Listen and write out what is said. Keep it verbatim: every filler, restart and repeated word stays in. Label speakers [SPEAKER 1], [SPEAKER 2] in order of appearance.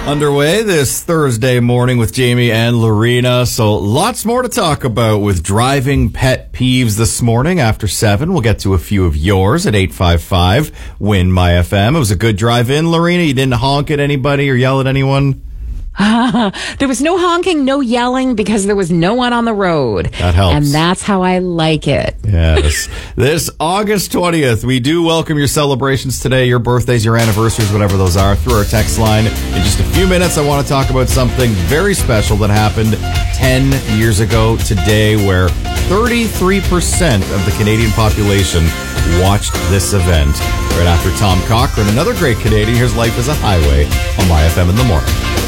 [SPEAKER 1] Underway this Thursday morning with Jamie and Lorena. So lots more to talk about with driving pet peeves this morning after seven. We'll get to a few of yours at eight five five, W I N, M Y F M. It was a good drive-in, Lorena. You didn't honk at anybody or yell at anyone?
[SPEAKER 2] There was no honking, no yelling, because there was no one on the road.
[SPEAKER 1] That helps.
[SPEAKER 2] And that's how I like it.
[SPEAKER 1] Yes. This August twentieth, we do welcome your celebrations today, your birthdays, your anniversaries, whatever those are, through our text line. In just a few minutes, I want to talk about something very special that happened ten years ago today, where thirty-three percent of the Canadian population watched this event. Right after Tom Cochrane, another great Canadian, here's Life is a Highway on M Y F M in the morning.